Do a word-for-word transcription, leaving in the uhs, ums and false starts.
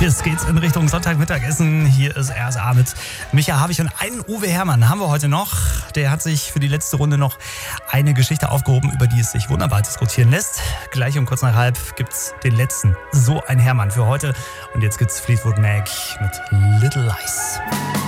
Jetzt geht's in Richtung Sonntagmittagessen. Hier ist R S A mit Micha Havig und einen Uwe Herrmann haben wir heute noch. Der hat sich für die letzte Runde noch eine Geschichte aufgehoben, über die es sich wunderbar diskutieren lässt. Gleich um kurz nach halb gibt's den letzten So ein Herrmann für heute. Und jetzt gibt's Fleetwood Mac mit Little Lies.